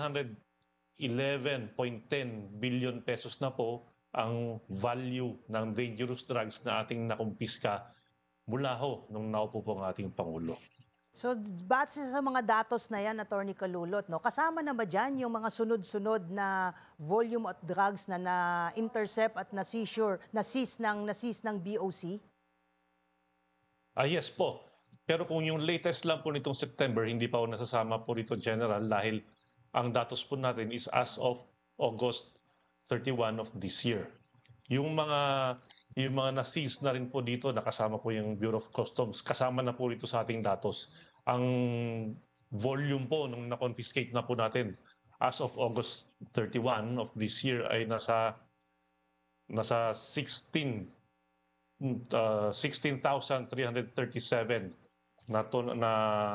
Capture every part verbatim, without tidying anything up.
hundred eleven point one zero billion pesos na po ang value ng dangerous drugs na ating nakumpiska mula ho nung naupo po ang ating Pangulo. So, base sa mga datos na yan, Attorney Kalulot, no, kasama na ba dyan yung mga sunod-sunod na volume at drugs na na-intercept at na-seizure, na-seize ng, na-seize ng B O C? Ah, yes po. Pero kung yung latest lang po nitong September, hindi pa po nasasama po rito, General, dahil ang datos po natin is as of August thirty-one of this year. Yung mga yung mga na-seize na rin po dito, nakasama po yung Bureau of Customs, kasama na po rito sa ating datos. Ang volume po nung na-confiscate na po natin as of August thirty-one of this year ay nasa nasa sixteen uh, sixteen thousand three hundred thirty-seven na, ton, na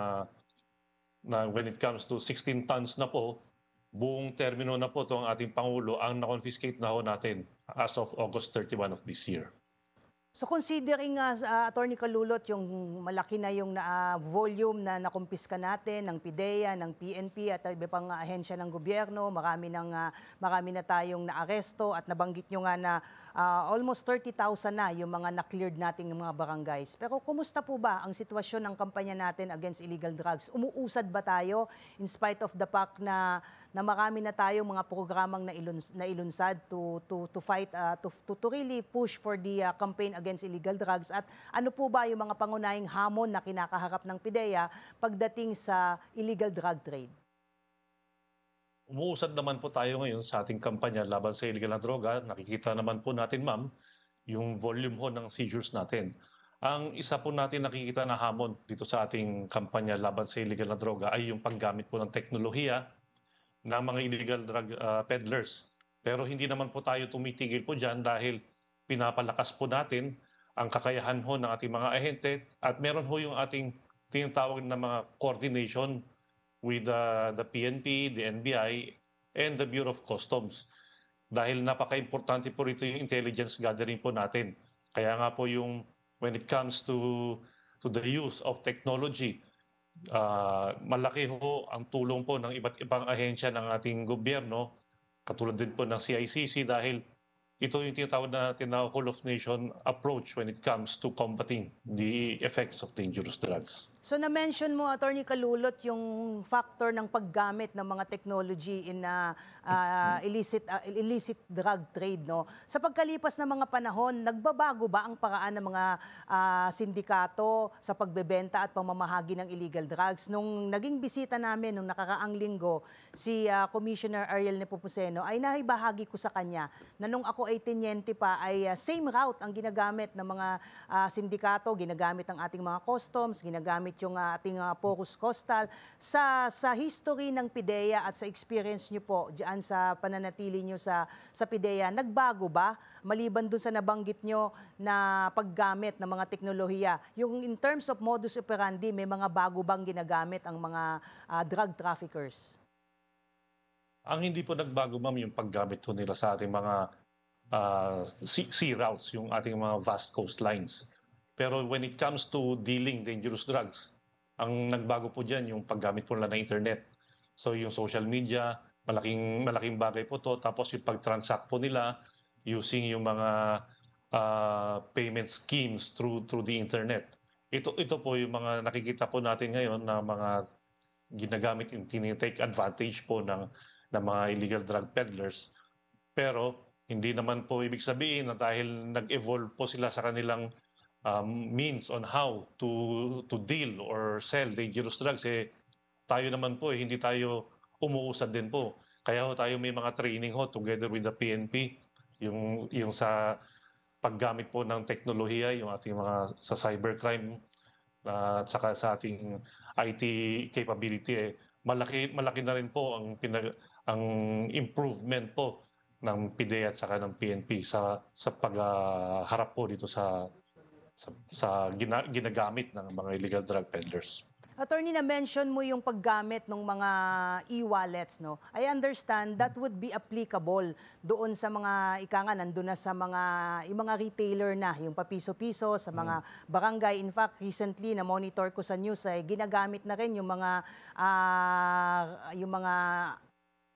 na when it comes to sixteen tons na po, buong termino na po itong ating Pangulo ang na-confiscate na ho natin as of August thirty-one of this year. So considering, uh, uh, Attorney Kalulot, yung malaki na yung uh, volume na nakumpiska natin ng PIDEA, ng P N P at iba pang uh, ahensya ng gobyerno, marami, ng, uh, marami na tayong naaresto at nabanggit nyo nga na uh, almost thirty thousand na yung mga na-cleared nating mga barangays. Pero kumusta po ba ang sitwasyon ng kampanya natin against illegal drugs? Umuusad ba tayo in spite of the fact na na marami na tayong mga programang nailuns, nailunsad to to to fight uh, to, to to really push for the uh, campaign against illegal drugs, at ano po ba yung mga pangunahing hamon na kinakaharap ng PIDEA pagdating sa illegal drug trade? Umuusad naman po tayo ngayon sa ating kampanya laban sa illegal na droga. Nakikita naman po natin, ma'am, yung volume ho ng seizures natin. Ang isa po natin nakikita na hamon dito sa ating kampanya laban sa illegal na droga ay yung paggamit po ng teknolohiya ng mga illegal drug uh, peddlers. Pero hindi naman po tayo tumitigil po dyan dahil pinapalakas po natin ang kakayahan ho ng ating mga ahente at meron ho yung ating tinatawag na mga coordination with uh, the P N P, the N B I, and the Bureau of Customs. Dahil napaka-importante po rito yung intelligence gathering po natin. Kaya nga po yung when it comes to to the use of technology, Uh, malaki ho ang tulong po ng iba't ibang ahensya ng ating gobyerno, katulad din po ng C I C C, dahil ito yung tinatawag natin na whole of nation approach when it comes to combating the effects of dangerous drugs. So na-mention mo, Attorney Kalulot, yung factor ng paggamit ng mga technology in uh, uh, illicit uh, illicit drug trade, no? Sa pagkalipas ng mga panahon, nagbabago ba ang paraan ng mga uh, sindikato sa pagbebenta at pamamahagi ng illegal drugs? Nung naging bisita namin nung nakaraang linggo si uh, Commissioner Ariel Nepomuceno, ay naibahagi ko sa kanya na nung ako ay tenyente pa ay uh, same route ang ginagamit ng mga uh, sindikato, ginagamit ng ating mga customs, ginagamit yung uh, ating uh, Porus Coastal. Sa sa history ng PIDEA at sa experience nyo po diyan sa pananatili nyo sa, sa PIDEA, nagbago ba? Maliban dun sa nabanggit nyo na paggamit ng mga teknolohiya, yung in terms of modus operandi, may mga bago bang ginagamit ang mga uh, drug traffickers? Ang hindi po nagbago, ma'am, yung paggamit po nila sa ating mga uh, sea, sea routes, yung ating mga vast coastlines. Pero when it comes to dealing dangerous drugs, ang nagbago po dyan yung paggamit po nila ng internet. So yung social media, malaking malaking bagay po to. Tapos yung pag-transact po nila using yung mga uh, payment schemes through through the internet. Ito ito po yung mga nakikita po natin ngayon na mga ginagamit, tinitake advantage po ng ng mga illegal drug peddlers. Pero hindi naman po ibig sabihin na dahil nag-evolve po sila sa kanilang um, means on how to to deal or sell dangerous drugs, eh tayo naman po eh, hindi tayo umuusad din po. Kaya ho tayo may mga training ho together with the P N P, yung yung sa paggamit po ng teknolohiya, yung ating mga sa cybercrime uh, at saka sa ating I T capability, eh malaki malaki na rin po ang pinag ang improvement po ng PIDEA at saka ng P N P sa sa pagharap uh, po dito sa sa, sa gina, ginagamit ng mga illegal drug peddlers. Attorney, na-mention mo yung paggamit ng mga e-wallets, no? I understand that would be applicable doon sa mga, ika nga, nandun na sa mga, yung mga retailer na, yung papiso-piso, sa mga barangay. In fact, recently, na-monitor ko sa news, ay ginagamit na rin yung mga, uh, yung mga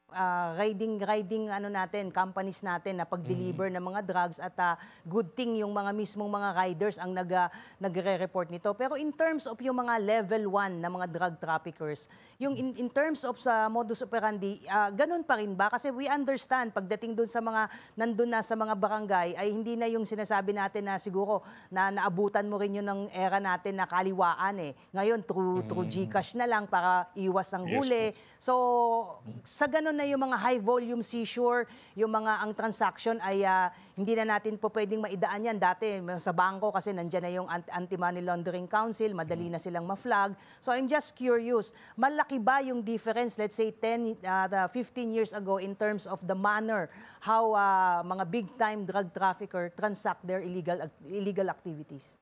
ah, riding riding ano natin, companies natin na pag-deliver ng mga drugs at ah, good thing yung mga mismong mga riders ang nag ah, nagre-report nito. Pero in terms of yung mga level one na mga drug traffickers, yung in, in terms of sa modus operandi, ah, ganun pa rin ba? Kasi we understand pagdating doon sa mga nandun na sa mga barangay ay hindi na yung sinasabi natin na siguro na naabutan mo rin yun ng era natin na kaliwaan eh. Ngayon through through Mm. GCash na lang para iwas ang Yes po. huli. So sa ganun na yung mga high volume seizure, yung mga ang transaction ay ah, hindi na natin po pwedeng maidaan yan. Dati sa bangko kasi nandyan na yung Ant- Anti-Money Laundering Council, madali na silang ma-flag. So I'm just curious, malaki ba yung difference, let's say ten, uh, the fifteen years ago in terms of the manner how ah, mga big-time drug trafficker transact their illegal ac- illegal activities?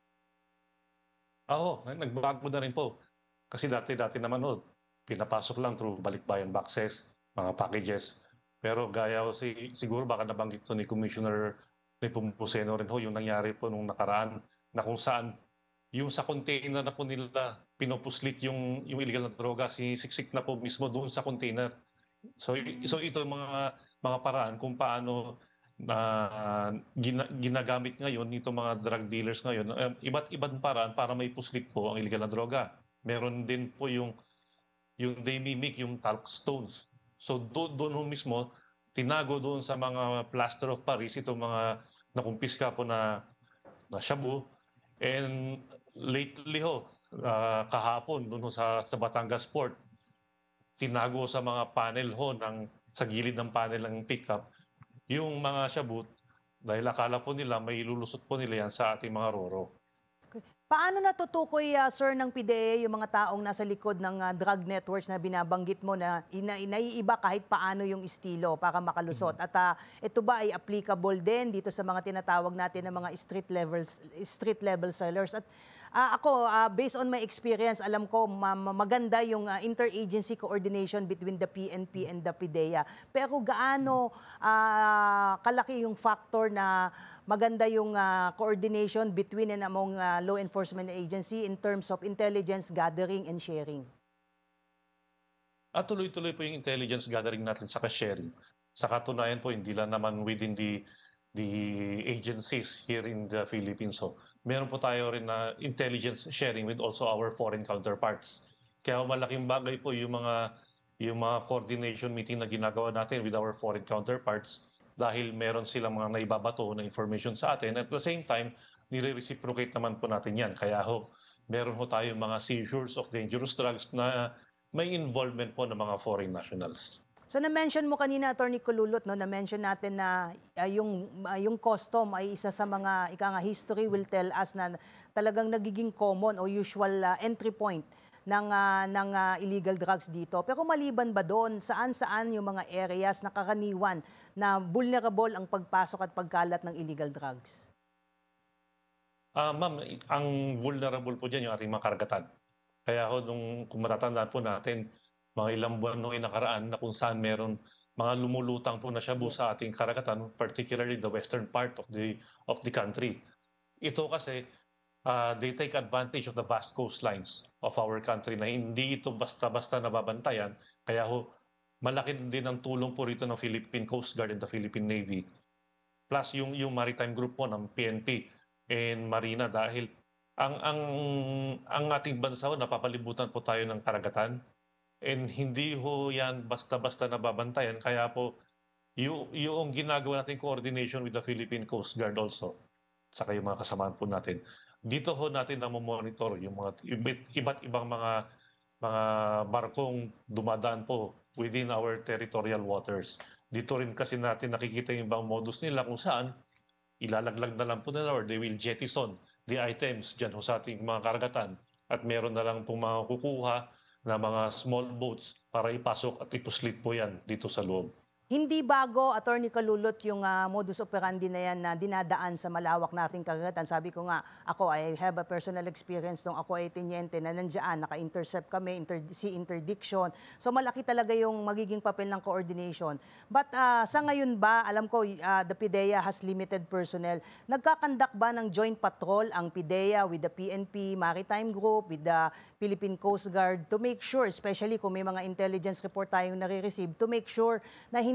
Oo, nagbago na rin po. Kasi dati-dati naman ho, pinapasok lang through balikbayan boxes, mga packages. Pero gaya ho, si, siguro baka nabanggit to ni Commissioner Nepomuceno rin ho, yung nangyari po nung nakaraan na kung saan yung sa container na po nila pinupuslit yung, yung illegal na droga, sinisiksik na po mismo doon sa container. So, i- so ito yung mga mga paraan kung paano na gina- ginagamit ngayon itong mga drug dealers ngayon, um, iba't ibang paraan para may puslit po ang illegal na droga. Meron din po yung yung they mimic yung talc stones. So do, doon ho mismo tinago doon sa mga plaster of Paris itong mga nakumpiska po na na shabu. And lately ho, ah, kahapon doon ho sa sa Batangas Port, tinago sa mga panel ho ng sa gilid ng panel ng pickup yung mga shabut dahil akala po nila may lulusot po nila yan sa ating mga roro. Okay. Paano natutukoy, ah, sir, ng P D E A yung mga taong nasa likod ng ah, drug networks na binabanggit mo na ina naiiba kahit paano yung estilo para makalusot? At ah, ito ba ay applicable din dito sa mga tinatawag natin na mga street levels street level sellers? At ah, ako, ah, based on my experience, alam ko ma- ma- maganda yung ah, interagency coordination between the P N P and the P D E A. Pero gaano ah, kalaki yung factor na maganda yung ah, coordination between and among ah, law enforcement agency in terms of intelligence gathering and sharing? At tuloy-tuloy po yung intelligence gathering natin sa sharing. Sa katunayan po, hindi lang naman within the the agencies here in the Philippines. So, meron po tayo rin na intelligence sharing with also our foreign counterparts. Kaya malaking bagay po yung mga yung mga coordination meeting na ginagawa natin with our foreign counterparts dahil meron silang mga naibabato na information sa atin. At the same time, nire-reciprocate naman po natin yan. Kaya ho, meron ho tayo mga seizures of dangerous drugs na may involvement po ng mga foreign nationals. So na-mention mo kanina, Attorney Kululot, no, na-mention natin na ah, yung, ah, yung custom ay isa sa mga, ika nga, history will tell us na talagang nagiging common o usual ah, entry point ng, ah, ng ah, illegal drugs dito. Pero maliban ba doon, saan-saan yung mga areas na karaniwan na vulnerable ang pagpasok at pagkalat ng illegal drugs? Ah, ma'am, ang vulnerable po diyan yung ating mga karagatan. Kaya ho nung kung matatandaan po natin, mga ilang buwan nung nakaraan na kung saan meron mga lumulutang po na shabu sa Yes. ating karagatan, particularly the western part of the of the country. Ito kasi ah, they take advantage of the vast coastlines of our country na hindi ito basta-basta nababantayan. Kaya ho, malaki din ang tulong po rito ng Philippine Coast Guard and the Philippine Navy. Plus yung yung maritime group po ng P N P and Marina dahil ang ang ang ating bansa ho, napapalibutan po tayo ng karagatan and hindi ho yan basta-basta nababantayan kaya po yung, yung ginagawa nating coordination with the Philippine Coast Guard also saka yung mga kasamahan po natin dito ho natin na monitor yung mga iba't, iba't ibang mga mga barkong dumadaan po within our territorial waters. Dito rin kasi natin nakikita yung ibang modus nila kung saan ilalaglag na lang po nila or they will jettison the items dyan ho sa ating mga karagatan at meron na lang pong mga kukuha na mga small boats para ipasok at ipuslit po yan dito sa loob. Hindi bago, Attorney Kalulot, yung ah, modus operandi na yan na dinadaan sa malawak nating karagatan. Sabi ko nga, ako, I have a personal experience nung ako ay teniente na nandiyan, naka-intercept kami, inter sea interdiction. So malaki talaga yung magiging papel ng coordination. But ah, sa ngayon ba, alam ko, ah, the PIDEA has limited personnel. Nagkakandak ba ng joint patrol ang PIDEA with the P N P Maritime Group, with the Philippine Coast Guard to make sure, especially kung may mga intelligence report tayong nare-receive, to make sure na hindi